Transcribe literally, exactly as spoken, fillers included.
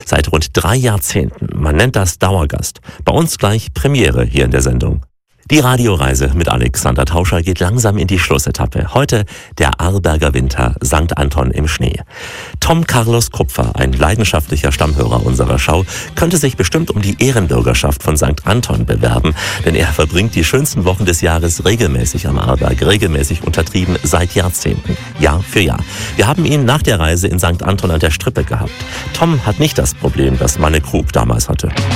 Seit rund drei Jahrzehnten. Man nennt das Dauergast. Bei uns gleich Premiere hier in der Sendung. Die Radioreise mit Alexander Tauscher geht langsam in die Schlussetappe. Heute der Arlberger Winter, Sankt Anton im Schnee. Tom Carlos Kupfer, ein leidenschaftlicher Stammhörer unserer Show, könnte sich bestimmt um die Ehrenbürgerschaft von Sankt Anton bewerben, denn er verbringt die schönsten Wochen des Jahres regelmäßig am Arlberg, regelmäßig untertrieben seit Jahrzehnten, Jahr für Jahr. Wir haben ihn nach der Reise in Sankt Anton an der Strippe gehabt. Tom hat nicht das Problem, das Manne Krug damals hatte.